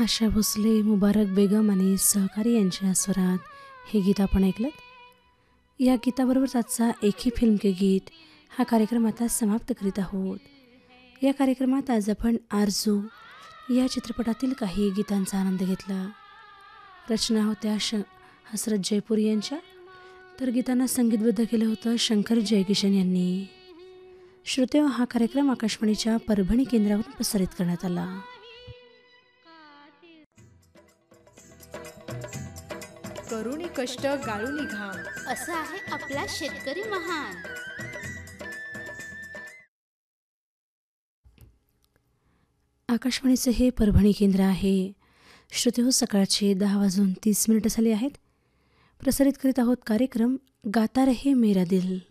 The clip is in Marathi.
आशा भोसले, मुबारक बेगम आणि सहकारी यांच्या स्वरात हे गीत आपण ऐकलं. या गीताबरोबरच आजचा एक ही फिल्म के गीत हा कार्यक्रम आता समाप्त करीत आहोत. या कार्यक्रमात आज आपण आरजू या चित्रपटातील काही गीतांचा आनंद घेतला. रचना होत्या हसरत जयपुरी यांच्या, तर गीतांना संगीतबद्ध केलं होतं शंकर जयकिशन यांनी. श्रोतेहो, हा कार्यक्रम आकाशवाणीच्या परभणी केंद्रावरून प्रसारित करण्यात आला. करुणी कष्ट गाळूनी घाम, असं आहे आपला शेतकरी महान. आकाशवाणीचं हे परभणी केंद्र आहे. श्रोतेहो, सकाळचे 10:30 झाले आहेत. प्रसारित करीत आहोत कार्यक्रम गाता रहे मेरा दिल.